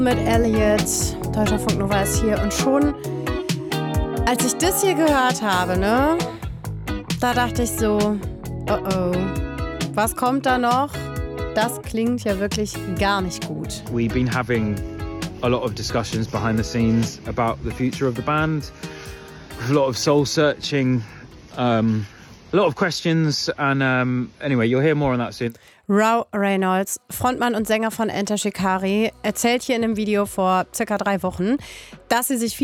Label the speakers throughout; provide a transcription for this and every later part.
Speaker 1: Mit Elliot, Deutschlandfunk Nova ist hier und schon, als ich das hier gehört habe, ne, da dachte ich so, oh, was kommt da noch? Das klingt ja wirklich gar nicht gut.
Speaker 2: We've been having a lot of discussions behind the scenes about the future of the band, a lot of soul searching, a lot of questions and anyway, you'll hear more on that soon.
Speaker 1: Rauw Reynolds, Frontmann und Sänger von Enter Shikari, erzählt hier in einem Video vor circa 3 Wochen, dass sie sich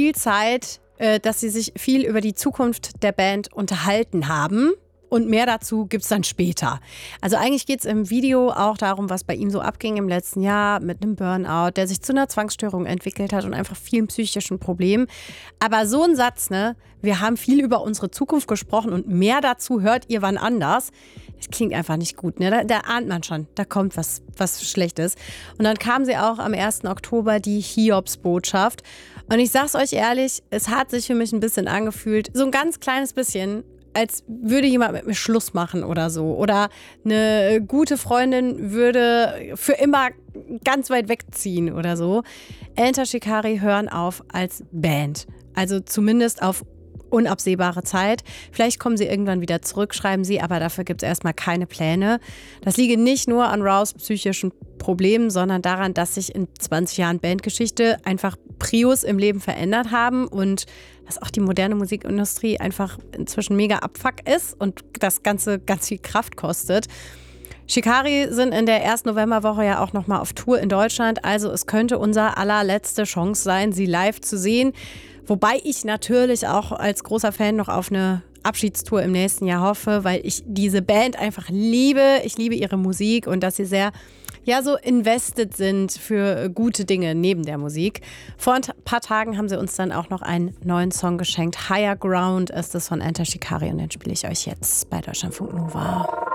Speaker 1: viel über die Zukunft der Band unterhalten haben. Und mehr dazu gibt's dann später. Also eigentlich geht's im Video auch darum, was bei ihm so abging im letzten Jahr mit einem Burnout, der sich zu einer Zwangsstörung entwickelt hat und einfach vielen psychischen Problemen. Aber so ein Satz, ne, wir haben viel über unsere Zukunft gesprochen und mehr dazu hört ihr wann anders. Das klingt einfach nicht gut, ne? Da ahnt man schon, da kommt was Schlechtes. Und dann kam sie auch am 1. Oktober, die Hiobsbotschaft. Und ich sag's euch ehrlich, es hat sich für mich ein bisschen angefühlt, so ein ganz kleines bisschen, als würde jemand mit mir Schluss machen oder so. Oder eine gute Freundin würde für immer ganz weit wegziehen oder so. Enter Shikari hören auf als Band. Also zumindest auf unabsehbare Zeit. Vielleicht kommen sie irgendwann wieder zurück, schreiben sie, aber dafür gibt es erstmal keine Pläne. Das liege nicht nur an Rauws psychischen Problemen, sondern daran, dass sich in 20 Jahren Bandgeschichte einfach Prios im Leben verändert haben und dass auch die moderne Musikindustrie einfach inzwischen mega Abfuck ist und das Ganze ganz viel Kraft kostet. Shikari sind in der ersten Novemberwoche ja auch nochmal auf Tour in Deutschland, also es könnte unser allerletzte Chance sein, sie live zu sehen. Wobei ich natürlich auch als großer Fan noch auf eine Abschiedstour im nächsten Jahr hoffe, weil ich diese Band einfach liebe. Ich liebe ihre Musik und dass sie sehr, ja, so invested sind für gute Dinge neben der Musik. Vor ein paar Tagen haben sie uns dann auch noch einen neuen Song geschenkt. Higher Ground ist es von Enter Shikari und den spiele ich euch jetzt bei Deutschlandfunk Nova.